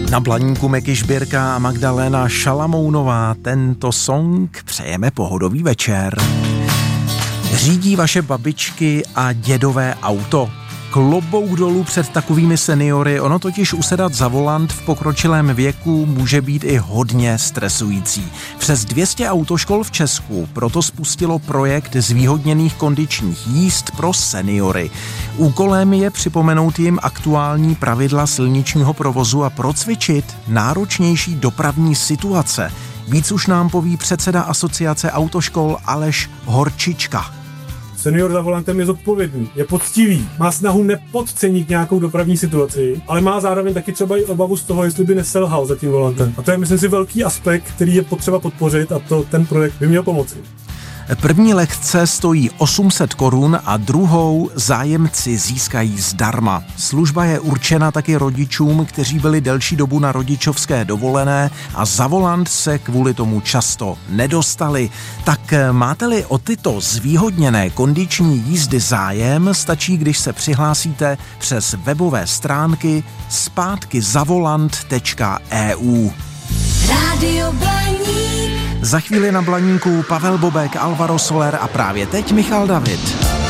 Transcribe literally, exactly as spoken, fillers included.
Na Blaníku Meky Žbírka a Magdalena Šalamounová. Tento song přejeme pohodový večer. Řídí vaše babičky a dědové auto? Klobouk dolů před takovými seniory, ono totiž usedat za volant v pokročilém věku může být i hodně stresující. Přes dvě stě autoškol v Česku proto spustilo projekt zvýhodněných kondičních jízd pro seniory. Úkolem je připomenout jim aktuální pravidla silničního provozu a procvičit náročnější dopravní situace. Víc už nám poví předseda Asociace autoškol Aleš Horčička. Senior za volantem je zodpovědný, je poctivý, má snahu nepodcenit nějakou dopravní situaci, ale má zároveň taky třeba i obavu z toho, jestli by neselhal za tím volantem. A to je, myslím si, velký aspekt, který je potřeba podpořit a to ten projekt by měl pomoci. První lekce stojí osm set korun a druhou zájemci získají zdarma. Služba je určena taky rodičům, kteří byli delší dobu na rodičovské dovolené a za volant se kvůli tomu často nedostali. Tak máte-li o tyto zvýhodněné kondiční jízdy zájem, stačí, když se přihlásíte přes webové stránky zpátkyzavolant tečka e u. Rádio Blaník. Za chvíli na Blaníku Pavel Bobek, Alvaro Soler a právě teď Michal David.